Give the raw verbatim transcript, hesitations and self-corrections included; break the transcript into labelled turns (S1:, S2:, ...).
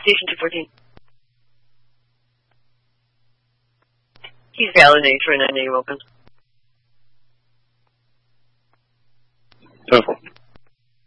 S1: Station two fourteen. He's valid for an N A open.